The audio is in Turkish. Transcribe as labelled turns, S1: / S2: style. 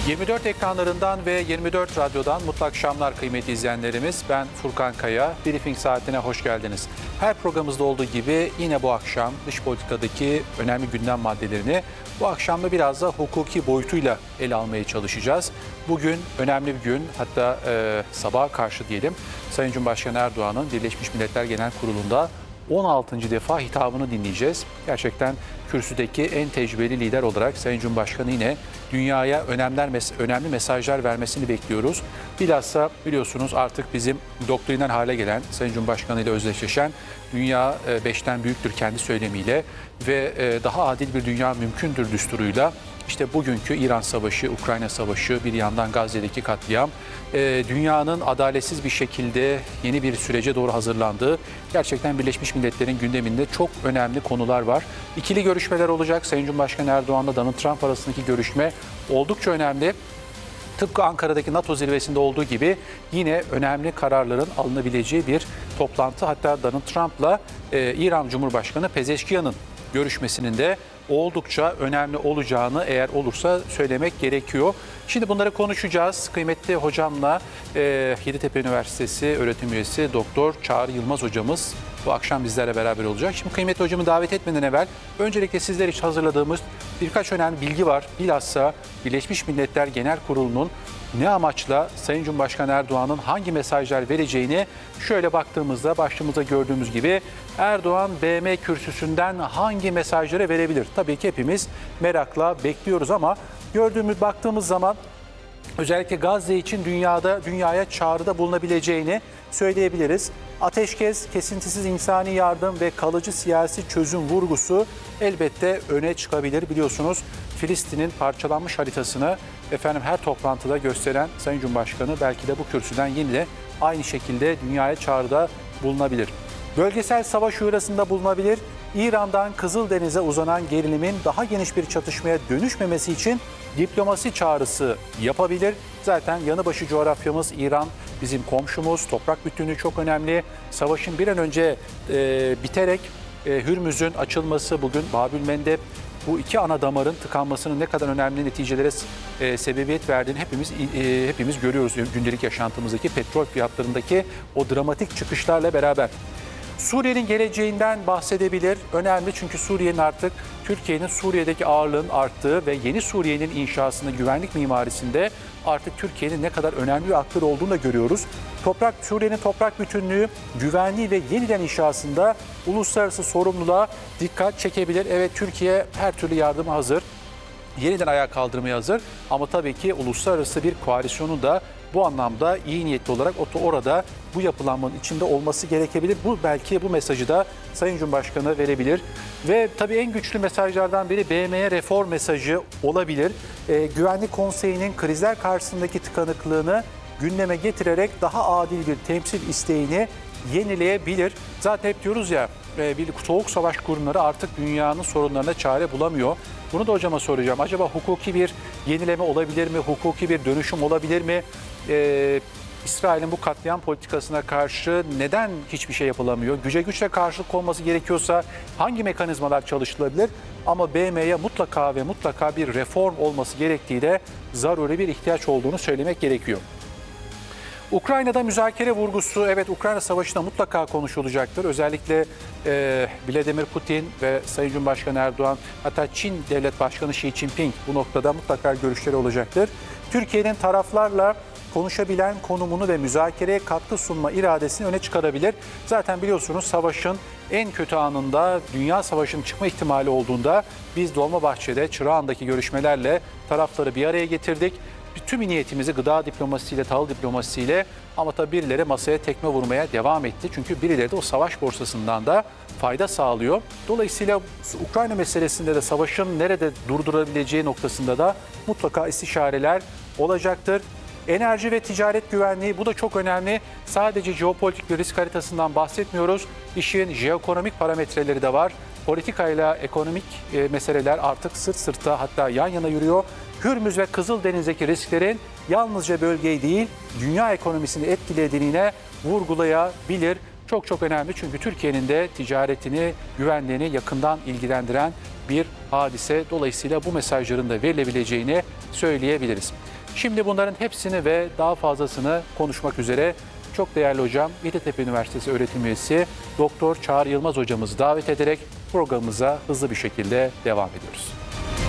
S1: 24 ekranlarından ve 24 radyodan mutlu akşamlar kıymetli izleyenlerimiz. Ben Furkan Kaya. Briefing saatine hoş geldiniz. Her programımızda olduğu gibi yine bu akşam dış politikadaki önemli gündem maddelerini bu akşam da biraz da hukuki boyutuyla ele almaya çalışacağız. Bugün önemli bir gün, hatta sabaha karşı diyelim, Sayın Cumhurbaşkanı Erdoğan'ın Birleşmiş Milletler Genel Kurulu'nda 16. defa hitabını dinleyeceğiz. Gerçekten kürsüdeki en tecrübeli lider olarak Sayın Cumhurbaşkanı yine dünyaya önemli mesajlar vermesini bekliyoruz. Bilhassa biliyorsunuz artık bizim doktrinen hale gelen, Sayın Cumhurbaşkanı ile özdeşleşen dünya 5'ten büyüktür kendi söylemiyle ve daha adil bir dünya mümkündür düsturuyla İşte bugünkü İran Savaşı, Ukrayna Savaşı, bir yandan Gazze'deki katliam, dünyanın adaletsiz bir şekilde yeni bir sürece doğru hazırlandığı, gerçekten Birleşmiş Milletler'in gündeminde çok önemli konular var. İkili görüşmeler olacak. Sayın Cumhurbaşkanı Erdoğan'la Donald Trump arasındaki görüşme oldukça önemli. Tıpkı Ankara'daki NATO zirvesinde olduğu gibi yine önemli kararların alınabileceği bir toplantı. Hatta Donald Trump'la İran Cumhurbaşkanı Pezeşkiyan'ın görüşmesinin de oldukça önemli olacağını eğer olursa söylemek gerekiyor. Şimdi bunları konuşacağız. Kıymetli hocamla Yeditepe Üniversitesi öğretim üyesi Doktor Çağrı Yılmaz hocamız bu akşam bizlerle beraber olacak. Şimdi kıymetli hocamı davet etmeden evvel öncelikle sizler için hazırladığımız birkaç önemli bilgi var. Bilhassa Birleşmiş Milletler Genel Kurulu'nun ne amaçla Sayın Cumhurbaşkanı Erdoğan'ın hangi mesajlar vereceğini şöyle baktığımızda başlığımızda gördüğümüz gibi Erdoğan BM kürsüsünden hangi mesajları verebilir? Tabii ki hepimiz merakla bekliyoruz ama baktığımız zaman özellikle Gazze için dünyaya çağrıda bulunabileceğini söyleyebiliriz. Ateşkes, kesintisiz insani yardım ve kalıcı siyasi çözüm vurgusu elbette öne çıkabilir. Biliyorsunuz Filistin'in parçalanmış haritasını her toplantıda gösteren Sayın Cumhurbaşkanı belki de bu kürsüden yine de aynı şekilde dünyaya çağrıda bulunabilir. Bölgesel savaş uyarısında bulunabilir. İran'dan Kızıldeniz'e uzanan gerilimin daha geniş bir çatışmaya dönüşmemesi için diplomasi çağrısı yapabilir. Zaten yanı başı coğrafyamız İran bizim komşumuz. Toprak bütünlüğü çok önemli. Savaşın bir an önce biterek Hürmüz'ün açılması, bugün Babülmendeb, bu iki ana damarın tıkanmasının ne kadar önemli neticelere sebebiyet verdiğini hepimiz görüyoruz gündelik yaşantımızdaki petrol fiyatlarındaki o dramatik çıkışlarla beraber. Suriye'nin geleceğinden bahsedebilir. Önemli çünkü Suriye'nin artık Türkiye'nin Suriye'deki ağırlığının arttığı ve yeni Suriye'nin inşasında güvenlik mimarisinde artık Türkiye'nin ne kadar önemli bir aktör olduğunu da görüyoruz. Suriye'nin toprak bütünlüğü, güvenliği ve yeniden inşasında uluslararası sorumluluğa dikkat çekebilir. Evet, Türkiye her türlü yardıma hazır. Yeniden ayağa kaldırmaya hazır ama tabii ki uluslararası bir koalisyonu da bu anlamda iyi niyetli olarak orada bu yapılanmanın içinde olması gerekebilir. Belki bu mesajı da Sayın Cumhurbaşkanı verebilir. Ve tabii en güçlü mesajlardan biri BM'ye reform mesajı olabilir. Güvenlik Konseyi'nin krizler karşısındaki tıkanıklığını gündeme getirerek daha adil bir temsil isteğini yenileyebilir. Zaten hep diyoruz ya, bir soğuk savaş kurumları artık dünyanın sorunlarına çare bulamıyor. Bunu da hocama soracağım. Acaba hukuki bir yenileme olabilir mi? Hukuki bir dönüşüm olabilir mi? İsrail'in bu katliam politikasına karşı neden hiçbir şey yapılamıyor? Güce güçle karşılık olması gerekiyorsa hangi mekanizmalar çalışılabilir? Ama BM'ye mutlaka ve mutlaka bir reform olması gerektiği de zaruri bir ihtiyaç olduğunu söylemek gerekiyor. Ukrayna'da müzakere vurgusu, evet, Ukrayna Savaşı'nda mutlaka konuşulacaktır. Özellikle Vladimir Putin ve Sayın Cumhurbaşkanı Erdoğan, hatta Çin Devlet Başkanı Xi Jinping bu noktada mutlaka görüşleri olacaktır. Türkiye'nin taraflarla konuşabilen konumunu ve müzakereye katkı sunma iradesini öne çıkarabilir. Zaten biliyorsunuz savaşın en kötü anında, dünya savaşının çıkma ihtimali olduğunda biz Dolmabahçe'de Çırağan'daki görüşmelerle tarafları bir araya getirdik. Tüm niyetimizi gıda diplomasisiyle, tahıl diplomasisiyle, ama tabii birileri masaya tekme vurmaya devam etti. Çünkü birileri de o savaş borsasından da fayda sağlıyor. Dolayısıyla Ukrayna meselesinde de savaşın nerede durdurabileceği noktasında da mutlaka istişareler olacaktır. Enerji ve ticaret güvenliği, bu da çok önemli. Sadece jeopolitik bir risk haritasından bahsetmiyoruz. İşin jeoekonomik parametreleri de var. Politikayla ekonomik meseleler artık sırt sırta, hatta yan yana yürüyor. Hürmüz ve Kızıldeniz'deki risklerin yalnızca bölgeyi değil, dünya ekonomisini etkilediğine vurgulayabilir. Çok önemli çünkü Türkiye'nin de ticaretini, güvenliğini yakından ilgilendiren bir hadise. Dolayısıyla bu mesajların da verilebileceğini söyleyebiliriz. Şimdi bunların hepsini ve daha fazlasını konuşmak üzere çok değerli hocam Yeditepe Üniversitesi öğretim üyesi Doktor Çağrı Yılmaz hocamızı davet ederek programımıza hızlı bir şekilde devam ediyoruz.